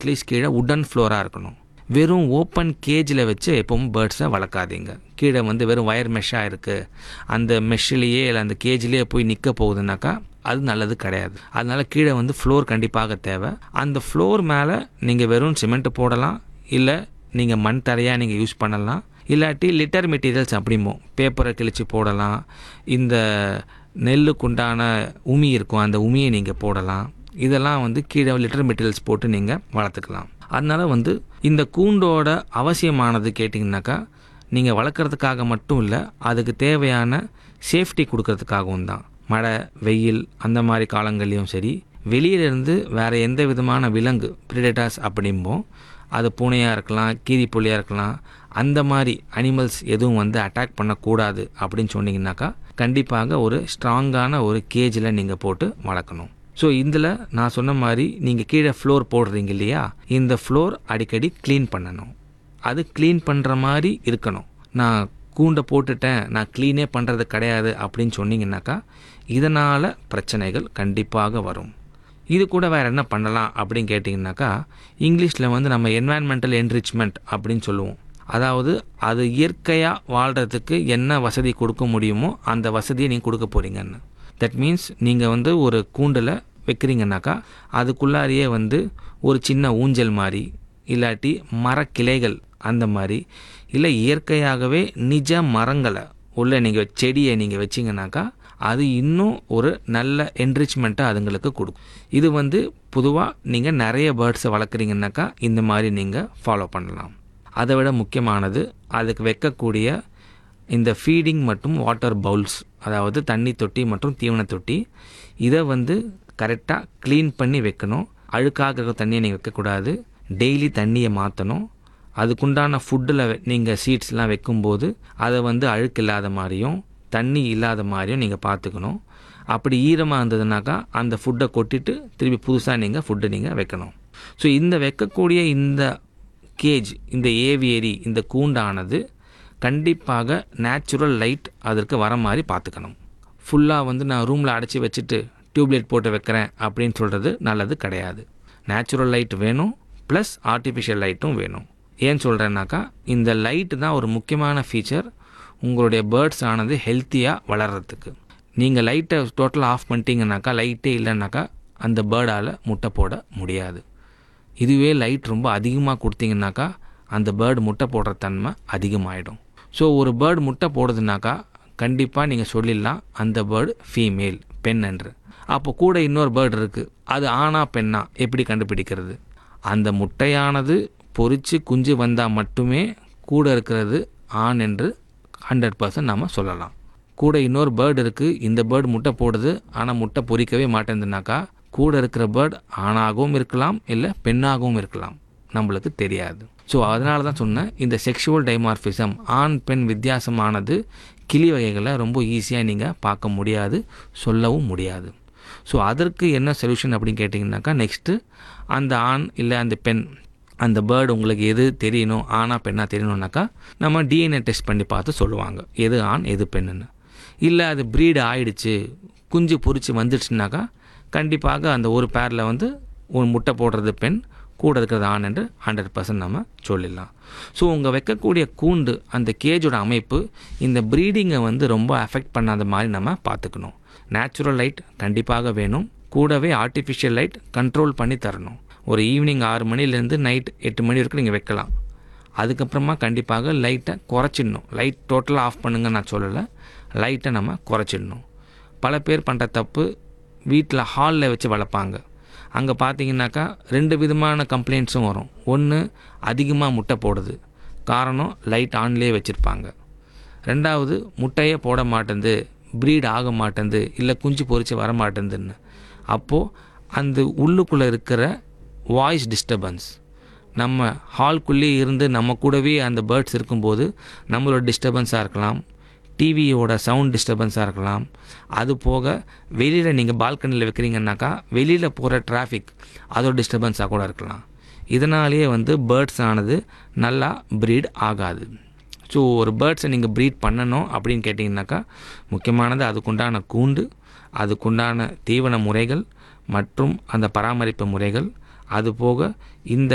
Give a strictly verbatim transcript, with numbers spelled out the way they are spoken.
At least கீழே உடன் ஃப்ளோராக இருக்கணும். வெறும் ஓப்பன் கேஜில் வச்சு எப்பவும் பேர்ட்ஸை வளர்க்காதீங்க. கீழே வந்து வெறும் வயர் மெஷ்ஷாக இருக்குது, அந்த மெஷ்ஷிலேயே இல்லை அந்த கேஜிலேயே போய் நிற்க போகுதுனாக்கா அது நல்லது கிடையாது. அதனால் கீழே வந்து ஃப்ளோர் கண்டிப்பாக தேவை. அந்த ஃப்ளோர் மேலே நீங்கள் வெறும் சிமெண்ட் போடலாம், இல்லை நீங்கள் மண் தரையாக நீங்கள் யூஸ் பண்ணலாம், இல்லாட்டி லிட்டர் மெட்டீரியல்ஸ் அப்படிம்போம், பேப்பரை கிழிச்சு போடலாம். இந்த நெல்லுக்குண்டான உமி இருக்கும், அந்த உமியை நீங்கள் போடலாம். இதெல்லாம் வந்து கீழே லிட்டர் மெட்டீரியல்ஸ் போட்டு நீங்கள் வளர்த்துக்கலாம். அதனால் வந்து இந்த கூண்டோட அவசியமானது கேட்டிங்கனாக்கா நீங்கள் வளர்க்குறதுக்காக மட்டும் இல்லை, அதுக்கு தேவையான சேஃப்டி கொடுக்கறதுக்காகவும் தான். மழை வெயில் அந்த மாதிரி காலங்கள்லேயும் சரி, வெளியிலேருந்து வேறு எந்த விதமான விலங்கு ப்ரிடேட்டர்ஸ் அப்படிம்போம், அது பூனையாக இருக்கலாம், கீரிப்புள்ளியாக இருக்கலாம், அந்த மாதிரி அனிமல்ஸ் எதுவும் வந்து அட்டாக் பண்ணக்கூடாது அப்படின்னு சொன்னீங்கன்னாக்கா கண்டிப்பாக ஒரு ஸ்ட்ராங்கான ஒரு கேஜில் நீங்கள் போட்டு வளர்க்கணும். ஸோ இதில் நான் சொன்ன மாதிரி நீங்கள் கீழே ஃப்ளோர் போடுறீங்க இல்லையா, இந்த ஃப்ளோர் அடிக்கடி க்ளீன் பண்ணணும். அது க்ளீன் பண்ணுற மாதிரி இருக்கணும். நான் கூண்டை போட்டுட்டேன், நான் க்ளீனே பண்ணுறது கிடையாது அப்படின்னு சொன்னீங்கன்னாக்கா இதனால் பிரச்சனைகள் கண்டிப்பாக வரும். இது கூட வேறு என்ன பண்ணலாம் அப்படின்னு கேட்டிங்கனாக்கா, இங்கிலீஷில் வந்து நம்ம என்வாயன்மெண்டல் என்ரிச்மெண்ட் அப்படின்னு சொல்லுவோம். அதாவது அது இயற்கையாக வாழ்கிறதுக்கு என்ன வசதி கொடுக்க முடியுமோ அந்த வசதியை நீங்கள் கொடுக்க போகிறீங்கன்னு. தட் மீன்ஸ் நீங்கள் வந்து ஒரு கூண்டில் வைக்கிறீங்கனாக்கா அதுக்குள்ளாரியே வந்து ஒரு சின்ன ஊஞ்சல் மாதிரி, இல்லாட்டி மரக்கிளைகள் அந்த மாதிரி, இல்லை இயற்கையாகவே நிஜ மரங்களை உள்ள நீங்கள் செடியை நீங்கள் வச்சிங்கனாக்கா அது இன்னும் ஒரு நல்ல என்ரிச்மெண்ட்டை அதுங்களுக்கு கொடுக்கும். இது வந்து பொதுவாக நீங்கள் நிறைய பேர்ட்ஸை வளர்க்குறீங்கனாக்கா இந்த மாதிரி நீங்கள் ஃபாலோ பண்ணலாம். அதை விட முக்கியமானது அதுக்கு வைக்கக்கூடிய இந்த ஃபீடிங் மற்றும் வாட்டர் பவுல்ஸ், அதாவது தண்ணி தொட்டி மற்றும் தீவன தொட்டி, இதை வந்து கரெக்டாக க்ளீன் பண்ணி வைக்கணும். அழுக்காக இருக்கிற தண்ணியை நீங்கள் வைக்கக்கூடாது. டெய்லி தண்ணியை மாற்றணும். அதுக்குண்டான ஃபுட்டில் நீங்கள் சீட்ஸ்லாம் வைக்கும்போது அதை வந்து அழுக்கு இல்லாத மாதிரியும் தண்ணி இல்லாத மாதிரியும் நீங்கள் பார்த்துக்கணும். அப்படி ஈரமாக இருந்ததுனாக்கா அந்த ஃபுட்டை கொட்டிட்டு திருப்பி புதுசாக நீங்கள் ஃபுட்டை நீங்கள் வைக்கணும். ஸோ இந்த வைக்கக்கூடிய இந்த கேஜ், இந்த ஏவியரி, இந்த கூண்டானது கண்டிப்பாக நேச்சுரல் லைட் அதற்கு வர மாதிரி பார்த்துக்கணும். ஃபுல்லாக வந்து நான் ரூமில் அடைச்சி வச்சுட்டு டியூப்லைட் போட்டு வைக்கிறேன் அப்படின்னு சொல்கிறது நல்லது கிடையாது. நேச்சுரல் லைட் வேணும், ப்ளஸ் ஆர்டிஃபிஷியல் லைட்டும் வேணும். ஏன் சொல்கிறேன்னாக்கா இந்த லைட்டு தான் ஒரு முக்கியமான ஃபீச்சர் உங்களுடைய பேர்ட்ஸ் ஆனது ஹெல்த்தியாக வளர்கிறதுக்கு. நீங்கள் லைட்டை டோட்டலாக ஆஃப் பண்ணிட்டீங்கன்னாக்கா, லைட்டே இல்லைன்னாக்கா அந்த பேர்டால் முட்டை போட முடியாது. இதுவே லைட் ரொம்ப அதிகமாக கொடுத்தீங்கன்னாக்கா அந்த பேர்டு முட்டை போடுற தன்மை அதிகமாகிடும். ஸோ ஒரு பேர்டு முட்டை போடுதுனாக்கா கண்டிப்பாக நீங்கள் சொல்லிடலாம் அந்த பேர்டு ஃபீமேல், பெண் என்று. அப்போ கூட இன்னொரு பேர்டு இருக்குது, அது ஆணா பெண்ணா எப்படி கண்டுபிடிக்கிறது? அந்த முட்டையானது பொறிச்சு குஞ்சு வந்தால் மட்டுமே கூட இருக்கிறது ஆண் என்று ஹண்ட்ரட் பர்சன்ட் நம்ம சொல்லலாம். கூட இன்னொரு பேர்டு இருக்குது, இந்த பேர்டு முட்டை போடுது ஆனால் முட்டை பொறிக்கவே மாட்டேங்குதுனாக்கா கூட இருக்கிற பேர்டு ஆணாகவும் இருக்கலாம், இல்லை பெண்ணாகவும் இருக்கலாம், நம்மளுக்கு தெரியாது. ஸோ அதனால தான் சொன்னேன், இந்த செக்ஷுவல் டைமார்ஃபிசம், ஆண் பெண் வித்தியாசமானது கிளி வகைகளை ரொம்ப ஈஸியாக நீங்கள் பார்க்க முடியாது, சொல்லவும் முடியாது. ஸோ அதற்கு என்ன சொல்யூஷன் அப்படின்னு கேட்டிங்கனாக்கா, நெக்ஸ்ட்டு அந்த ஆண் இல்லை அந்த பெண், அந்த பேர்டு உங்களுக்கு எது தெரியணும், ஆணா பெண்ணா தெரியணுன்னாக்கா நம்ம டிஎன்ஏ டெஸ்ட் பண்ணி பார்த்து சொல்லுவாங்க எது ஆண் எது பெண்ணுன்னு. இல்லை அது ப்ரீடு ஆயிடுச்சு, குஞ்சு பொறிச்சு வந்துடுச்சுனாக்கா கண்டிப்பாக அந்த ஒரு பேரில் வந்து ஒரு முட்டை போடுறது பெண், கூட இருக்கிறது ஆண் என்று ஹண்ட்ரட் பர்சன்ட் நம்ம சொல்லிடலாம். ஸோ உங்கள் வைக்கக்கூடிய கூண்டு, அந்த கேஜோட அமைப்பு இந்த ப்ரீடிங்கை வந்து ரொம்ப அஃபெக்ட் பண்ணாத மாதிரி நம்ம பார்த்துக்கணும். நேச்சுரல் லைட் கண்டிப்பாக வேணும், கூடவே ஆர்டிஃபிஷியல் லைட் கண்ட்ரோல் பண்ணி தரணும். ஒரு ஈவினிங் ஆறு மணிலேருந்து நைட் எட்டு மணி வரைக்கும் நீங்கள் வைக்கலாம். அதுக்கப்புறமா கண்டிப்பாக லைட்டை குறைச்சிடணும். லைட் டோட்டலாக ஆஃப் பண்ணுங்க நான் சொல்லலை, லைட்டை நம்ம குறைச்சிடணும். பல பேர் பண்ணுற தப்பு, வீட்டில் ஹாலில் வச்சு வளர்ப்பாங்க. அங்கே பார்த்தீங்கன்னாக்கா ரெண்டு விதமான கம்ப்ளைண்ட்ஸும் வரும். ஒன்று, அதிகமாக முட்டை போடுது, காரணம் லைட் ஆன்லேயே வச்சுருப்பாங்க. ரெண்டாவது, முட்டையே போட மாட்டேங்குது, ப்ரீட் ஆக மாட்டேங்குது, இல்லை குஞ்சு பொறிச்சு வர மாட்டேங்குதுன்னு. அப்போது அந்த உள்ளுக்குள்ளே இருக்கிற வாய்ஸ் டிஸ்டர்பன்ஸ், நம்ம ஹால்குள்ளேயே இருந்து நம்ம கூடவே அந்த பேர்ட்ஸ் இருக்கும்போது நம்மளோட டிஸ்டர்பன்ஸாக இருக்கலாம், டிவியோட சவுண்ட் டிஸ்டர்பன்ஸாக இருக்கலாம். அது போக வெளியில் நீங்கள் பால்கனியில் வைக்கிறீங்கன்னாக்கா வெளியில் போகிற டிராஃபிக் அதோட டிஸ்டர்பன்ஸாக கூட இருக்கலாம். இதனாலேயே வந்து பேர்ட்ஸ் ஆனது நல்லா ப்ரீட் ஆகாது. ஸோ ஒரு பேர்ட்ஸை நீங்கள் ப்ரீட் பண்ணணும் அப்படின்னு கேட்டிங்கனாக்கா முக்கியமானது அதுக்குண்டான கூண்டு, அதுக்குண்டான தீவன முறைகள் மற்றும் அந்த பராமரிப்பு முறைகள். அதுபோக இந்த